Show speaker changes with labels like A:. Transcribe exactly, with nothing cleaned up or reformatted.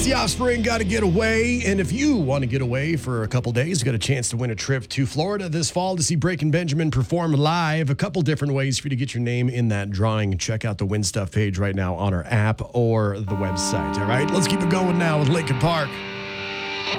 A: The Offspring got to get away, and if you want to get away for a couple days, you got a chance to win a trip to Florida this fall to see Breaking Benjamin perform live. A couple different ways for you to get your name in that drawing. Check out the Win Stuff page right now on our app or the website. All right, let's keep it going now with Lincoln Park.